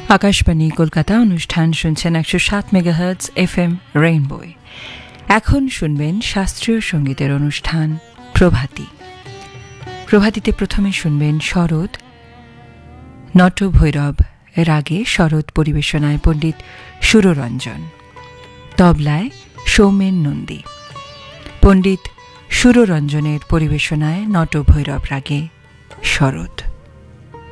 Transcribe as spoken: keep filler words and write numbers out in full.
আকাশবাণী কলকাতা অনুষ্ঠান শুনছেন একশো সাত মেগাহার্টজ এফ এম রেইনবোয়। এখন শুনবেন শাস্ত্রীয় সঙ্গীতের অনুষ্ঠান প্রভাতী। প্রভাতীতে প্রথমে শুনবেন শরৎ নটভৈরব রাগে শরৎ পরিবেশনায় পণ্ডিত সুররঞ্জন, তবলায় সৌমেন নন্দী। পণ্ডিত সুররঞ্জনের পরিবেশনায় নটভৈরব রাগে শরৎ।